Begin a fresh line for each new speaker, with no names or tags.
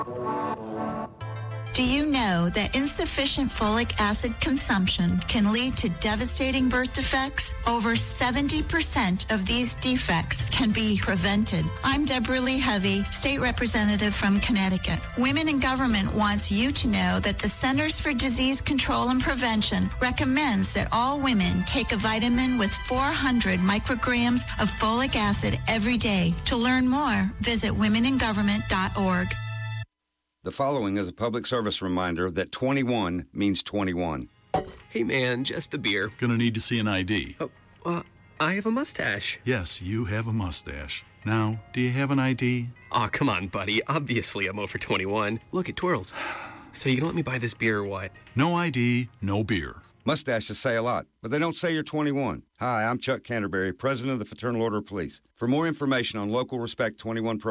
Do you know that insufficient folic acid consumption can lead to devastating birth defects? Over 70% of these defects can be prevented. I'm Deborah Lee Hovey, state representative from Connecticut. Women in Government wants you to know that the Centers for Disease Control and Prevention recommends that all women take a vitamin with 400 micrograms of folic acid every day. To learn more, visit womeningovernment.org.
The following is a public service reminder that 21 means 21.
Hey man, just a beer.
Gonna need to see an ID.
I have a mustache.
Yes, you have a mustache. Now, do you have an ID?
Aw, come on, buddy. Obviously I'm over 21. Look, it twirls. So you gonna let me buy this beer or what?
No ID, no beer.
Mustaches say a lot, but they don't say you're 21. Hi, I'm Chuck Canterbury, President of the Fraternal Order of Police. For more information on local Respect 21 programs,